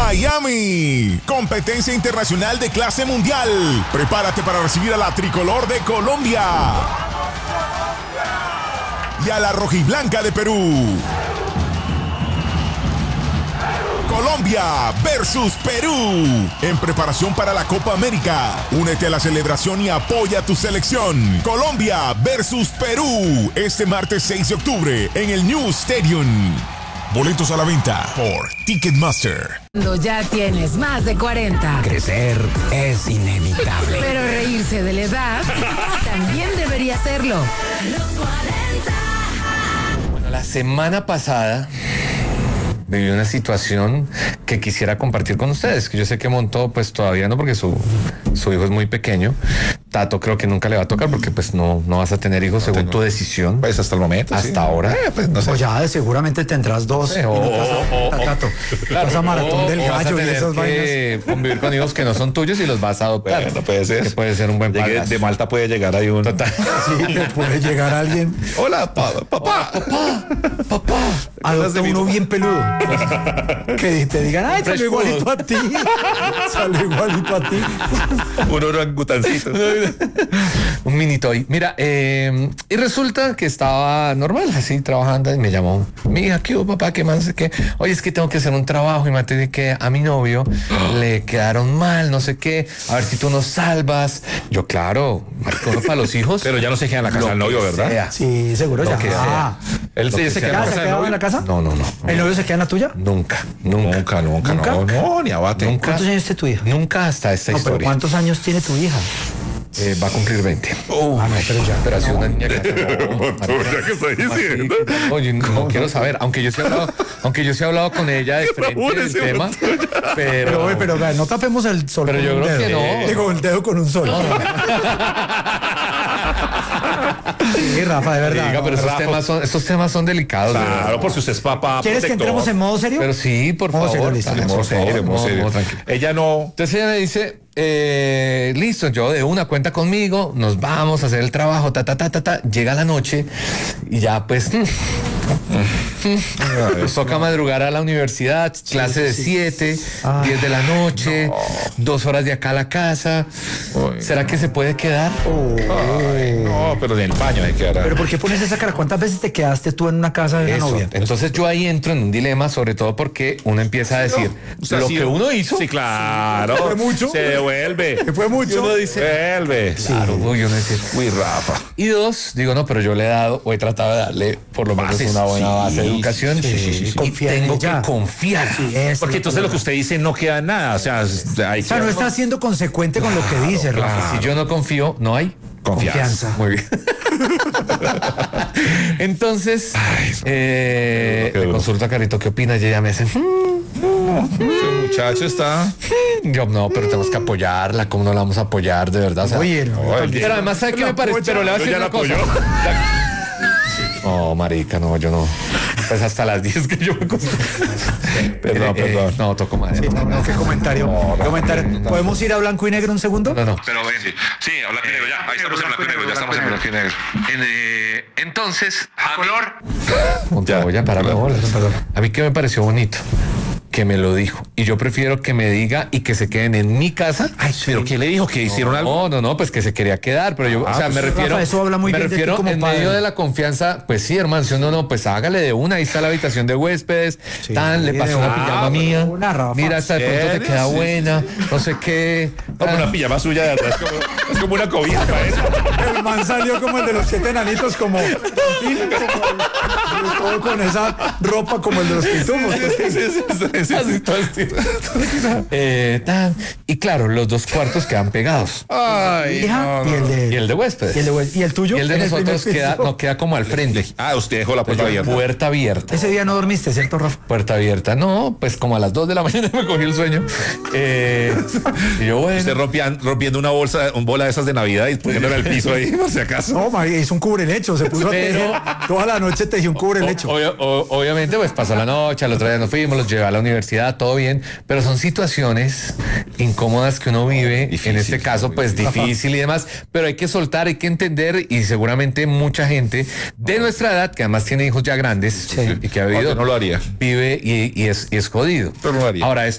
Miami. Competencia internacional de clase mundial. Prepárate para recibir a la tricolor de Colombia y a la rojiblanca de Perú. Colombia versus Perú, en preparación para la Copa América. Únete a la celebración y apoya a tu selección. Colombia versus Perú, este martes 6 de octubre en el New Stadium. Boletos a la venta por Ticketmaster. Cuando ya tienes más de 40. Crecer es inevitable. Pero reírse de la edad también debería serlo. Los 40. Bueno, la semana pasada viví una situación que quisiera compartir con ustedes, que yo sé que Monto pues todavía no, porque su hijo es muy pequeño. Tato creo que nunca le va a tocar porque pues no vas a tener hijos según tu decisión. Pues hasta el momento. Hasta ahora. Pues no sé. O ya seguramente tendrás dos. Tato. Vas a maratón del gallo y esas vainas. Convivir con hijos que no son tuyos y los vas a adoptar. Bueno, puede ser. Que puede ser un buen Llegue, padrastro. de Malta puede llegar ahí un... Total. Sí, que puede llegar alguien. Hola, papá. Adopta uno bien peludo. Que te digan, ay, salió igualito a ti. Salió igualito a ti. Un orangutancito. Un mini toy. Mira, y resulta que estaba normal, así trabajando, y me llamó mi hija, ¿qué hubo, papá? ¿Qué más? ¿Qué? Oye, es que tengo que hacer un trabajo y me de que a mi novio le quedaron mal, no sé qué, a ver si tú nos salvas. Yo, claro, marco para los hijos. Pero ya no se queda en la casa del novio, ¿verdad? Sea. Sí, seguro Lo ya. que sea. Él se ¿Se queda en la casa del quedaba en novio. la casa? No. ¿El novio se queda en la tuya? Nunca. Nunca, no, ni abate. Nunca. ¿Cuántos años tiene tu hija? Nunca hasta esta No, pero historia. ¿cuántos años tiene tu hija? Va a cumplir 20. No, pero ya. Pero ha sido una niña que ¿Qué estoy diciendo? Oye, no quiero saber, aunque yo sí he hablado con ella de frente del tema, pero Pero no tapemos el sol Pero con yo un creo dedo. que no. Digo, el dedo con un sol. Sí, Rafa, de verdad. Diga, pero estos temas son delicados. de verdad. Claro, por si usted es papá. ¿Quieres que protector. entremos en modo serio? Pero sí, por Modo favor. serio, listo. Dale, Modo por favor, serio, modo serio. tranquilo. Ella no... Entonces ella me dice, listo, yo de una cuenta conmigo, nos vamos a hacer el trabajo, llega la noche y ya pues nos toca madrugar a la universidad, clase de 7, 10 de la noche, 2 horas de acá a la casa. ¿Será que se puede quedar? Ay, no, pero en el baño hay que quedar. ¿Pero por qué pones esa cara? ¿Cuántas veces te quedaste tú en una casa de una Eso. novia? Entonces yo ahí entro en un dilema, sobre todo porque uno empieza a decir O sea, lo sí, que uno hizo. Sí, claro. ¿Fue mucho? Se devuelve. ¿Fue mucho? Y uno dice, vuelve. Claro, uy, uno dice, Uy, Rafa. y dos, digo, no, pero yo le he dado o he tratado de darle por lo menos Bases, una buena sí, base de educación. sí. Y Confía en tengo ella. que confiar. Porque entonces lo que usted dice no queda nada. O sea, hay O sea, no que... está siendo consecuente con lo que dice, Rafa. Si yo no confío, no hay Confianza. Muy bien. Entonces, me consulta a Carito, ¿qué opinas? Y ella me dice, Ese muchacho está... yo no, pero tenemos que apoyarla. ¿Cómo no la vamos a apoyar, de verdad? O sea, Oye, no. pero además, ¿sabe qué me parece? Pero le voy a decir una cosa. No, marica, no, yo no. Pues hasta las 10 que yo me acosté. Perdón. No, toco madera. No, qué comentario. ¿Qué comentario? ¿Podemos ir a blanco y negro un segundo? No. Pero ven, sí, a blanco y negro ya. Ahí estamos en blanco y negro, ya estamos en blanco y negro. Entonces, ¿A color? Montoya, para Perdón. A mí que me pareció bonito que me lo dijo. Y yo prefiero que me diga y que se queden en mi casa. Ay, pero ¿qué le dijo? ¿Que hicieron algo? No, pues que se quería quedar, pero yo, o sea, me refiero, Rafa, eso habla muy me bien de ti refiero como en padre. medio de la confianza, pues sí, hermano, si uno no, pues hágale de una, ahí está la habitación de huéspedes, le pasó una pijama mía, una, Rafa. mira, esta de pronto te queda buena, no sé qué. No, pero una pijama suya de verdad es como una cobija para eso. El man salió como el de los 7 enanitos, como todo con esa ropa como el de los pitufos. Así todo estilo. Y claro, los 2 cuartos quedan pegados. Ay, Hija, y el de huéspedes. ¿Y el tuyo? Y el de En el nosotros primer piso. queda como al frente. Ah, usted dejó la puerta abierta. Puerta abierta. Ese día no dormiste, ¿cierto, Rafa? Puerta abierta. No, pues como a las 2 de la mañana me cogí el sueño. Y yo, bueno. Usted rompiendo una bola de esas de Navidad y poniéndola al piso ahí, por si acaso. No, María, hizo un cubrelecho, se puso a tejer. Toda la noche tejió un cubrelecho. Obviamente, pues pasó la noche, al otro día nos fuimos, los llevé a la universidad, todo bien, pero son situaciones incómodas que uno vive, Difícil, en este caso, pues difícil y demás, pero hay que soltar, hay que entender, y seguramente mucha gente de nuestra edad, que además tiene hijos ya grandes y que ha vivido, No lo haría. vive y es jodido. Pero no lo haría. Ahora,